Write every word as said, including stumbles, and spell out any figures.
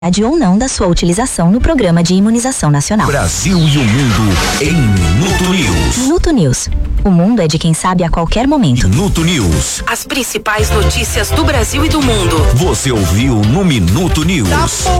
ou não da sua utilização no Programa de Imunização Nacional. Brasil e o mundo em Minuto News. Minuto News. O mundo é de quem sabe a qualquer momento. Minuto News. As principais notícias do Brasil e do mundo. Você ouviu no Minuto News.